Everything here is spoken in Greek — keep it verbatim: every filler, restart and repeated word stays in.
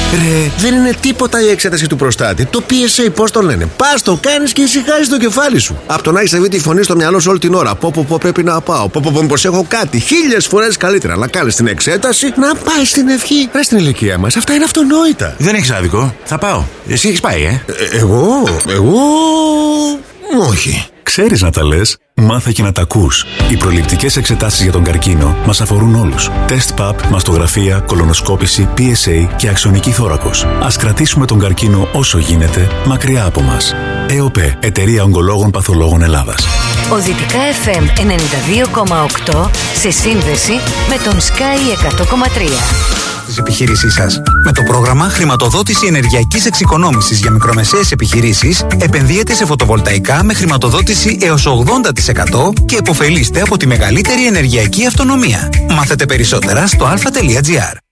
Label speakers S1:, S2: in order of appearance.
S1: Ρε, δεν είναι τίποτα η εξέταση του προστάτη. Το πι ες έι, πώς το λένε. Πας, το κάνεις και ησυχάζεις το κεφάλι σου. Απ' το να έχεις αυτή τη φωνή στο μυαλό σου όλη την ώρα. Πω, πω, πω, πρέπει να πάω. Πω, πω, πω, πως έχω κάτι. Χίλιες φορές καλύτερα να κάνεις την εξέταση, να πάει στην ευχή. Ρε, στην ηλικία μας, αυτά είναι αυτονόητα.
S2: Δεν έχεις άδικο. Θα πάω. Εσύ έχεις πάει, ε.
S1: ε εγώ, εγώ. Όχι.
S3: Ξέρεις να τα λες, μάθε και να τα ακούς. Οι προληπτικές εξετάσεις για τον καρκίνο μας αφορούν όλους. Τεστ παπ, μαστογραφία, κολονοσκόπηση, πι ες έι και αξονική θώρακος. Ας κρατήσουμε τον καρκίνο όσο γίνεται μακριά από μας. ΕΟΠΕ, Εταιρεία Ογκολόγων Παθολόγων Ελλάδας.
S4: Οδυτικά εφ εμ ενενήντα δύο κόμμα οκτώ σε σύνδεση με τον Sky εκατό κόμμα τρία.
S5: Της επιχείρησής σας. Με το πρόγραμμα Χρηματοδότηση Ενεργειακής Εξοικονόμησης για μικρομεσαίες επιχειρήσεις επενδύετε σε φωτοβολταϊκά με χρηματοδότηση έως ογδόντα τοις εκατό και επωφελείστε από τη μεγαλύτερη ενεργειακή αυτονομία. Μάθετε περισσότερα στο α τελεία τζι άρ.